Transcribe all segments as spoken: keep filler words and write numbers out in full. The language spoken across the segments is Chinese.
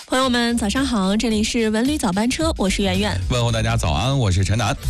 朋友们早上好，这里是文旅早班车，我是圆圆。 问候大家早安，我是陈楠。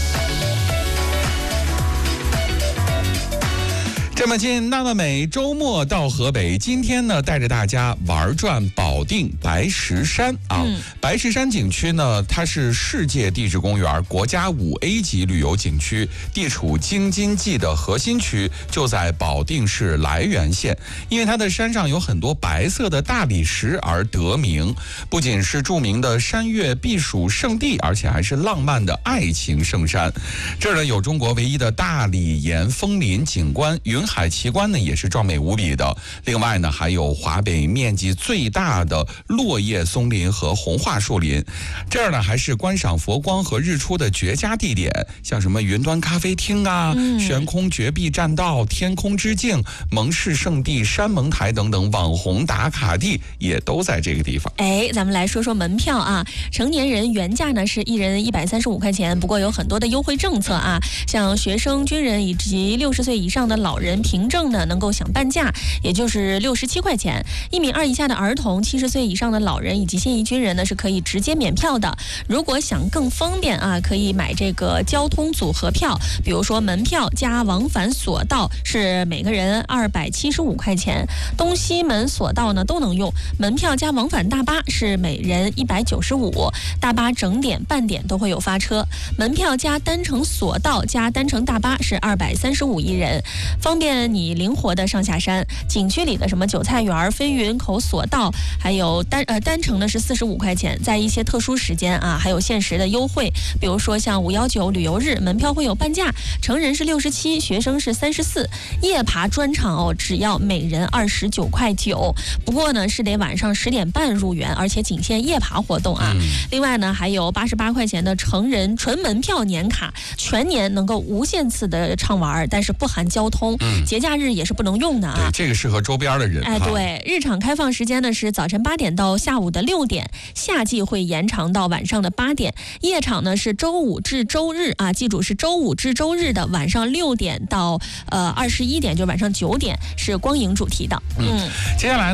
这么近那么美，周末到河北，今天呢带着大家玩转保定白石山啊。嗯、白石山景区呢，它是世界地质公园国家五 A 级旅游景区，地处京津冀的核心区，就在保定市涞源县。因为它的山上有很多白色的大理石而得名，不仅是著名的山岳避暑胜地，而且还是浪漫的爱情圣山。这儿呢有中国唯一的大理岩枫林景观，云海奇观呢也是壮美无比的。另外呢还有华北面积最大的落叶松林和红桦树林。这儿呢还是观赏佛光和日出的绝佳地点，像什么云端咖啡厅啊、嗯、悬空绝壁栈道、天空之镜、蒙氏圣地、山蒙台等等网红打卡地也都在这个地方。 哎，咱们来说说门票啊。成年人原价呢是一人一百三十五块钱，不过有很多的优惠政策啊，像学生、军人以及六十岁以上的老人凭证呢能够享半价，也就是六十七块钱。一米二以下的儿童、七十岁以上的老人以及现役军人呢是可以直接免票的。如果想更方便啊，可以买这个交通组合票，比如说门票加往返索道是每个人二百七十五块钱，东西门索道呢都能用。门票加往返大巴是每人一百九十五，大巴整点半点都会有发车。门票加单程索道加单程大巴是二百三十五一人，方便你灵活的上下山。景区里的什么韭菜园、飞云口索道，还有单呃单程呢是四十五块钱，在一些特殊时间啊还有限时的优惠，比如说像五一九旅游日，门票会有半价，成人是六十七，学生是三十四。夜爬专场哦，只要每人二十九块九，不过呢是得晚上十点半入园，而且仅限夜爬活动啊。嗯、另外呢还有八十八块钱的成人纯门票年卡，全年能够无限次的畅玩，但是不含交通，嗯、节假日也是不能用的啊。 对，这个适合周边的人。 哎，对，日场开放时间呢是早晨八点到下午的六点，夏季会延长到晚上的八点。夜场呢是周五至周日啊，记住是周五至周日的晚上六点到呃二十一点，就晚上九点是光影主题的。 嗯，接下来呢。